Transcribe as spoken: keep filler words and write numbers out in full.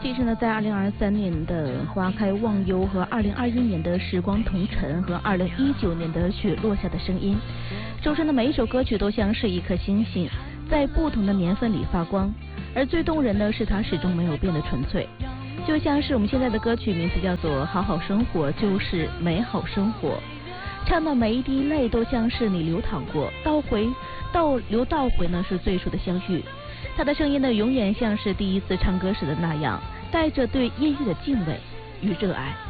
其实呢，在二零二三年的花开忘忧和二零二一年的时光同尘和二零一九年的雪落下的声音，周深的每一首歌曲都像是一颗星星，在不同的年份里发光。而最动人的是它始终没有变得纯粹，就像是我们现在的歌曲名字叫做《好好生活就是美好生活》，唱的每一滴泪都像是你流淌过，倒回倒流倒回呢是最初的相遇。他的声音呢永远像是第一次唱歌时的那样，带着对音乐的敬畏与热爱。